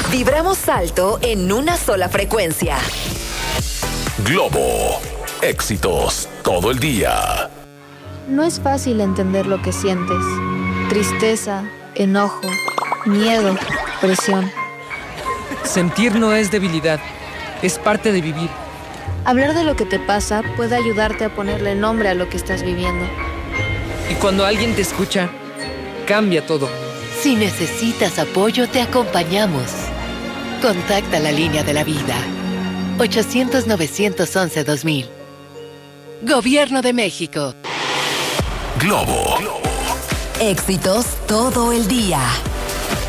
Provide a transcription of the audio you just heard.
Vibramos alto en una sola frecuencia. Globo. Éxitos todo el día. No es fácil entender lo que sientes. Tristeza, enojo, miedo, presión. Sentir no es debilidad, es parte de vivir. Hablar de lo que te pasa puede ayudarte a ponerle nombre a lo que estás viviendo. Y cuando alguien te escucha, cambia todo. Si necesitas apoyo, te acompañamos. Contacta la línea de la vida. 800-911-2000. Gobierno de México. Globo. Éxitos todo el día.